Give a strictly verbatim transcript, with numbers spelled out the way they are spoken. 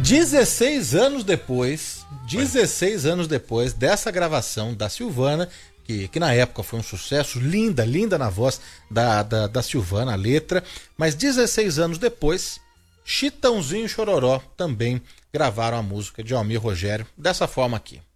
dezesseis anos depois, dezesseis anos depois dessa gravação da Silvana, que, que na época foi um sucesso, linda, linda na voz da, da, da Silvana, a letra, mas dezesseis anos depois, Chitãozinho e Chororó também gravaram a música de Almir Rogério dessa forma aqui.